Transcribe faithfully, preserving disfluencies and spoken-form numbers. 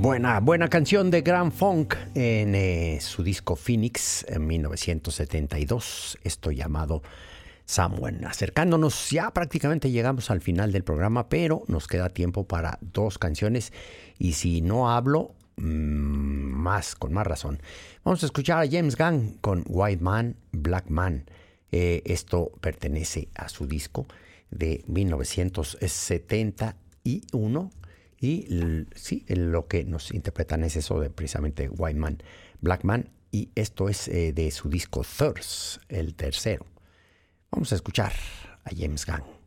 Buena, buena canción de Grand Funk en eh, su disco Phoenix en mil novecientos setenta y dos, esto llamado Someone. Acercándonos, ya prácticamente llegamos al final del programa, pero nos queda tiempo para dos canciones y si no hablo, mmm, más, con más razón. Vamos a escuchar a James Gunn con White Man, Black Man. Eh, esto pertenece a su disco de mil novecientos setenta y uno. Y sí, lo que nos interpretan es eso de precisamente White Man, Black Man. Y esto es eh, de su disco Thirst, el tercero. Vamos a escuchar a James Gunn.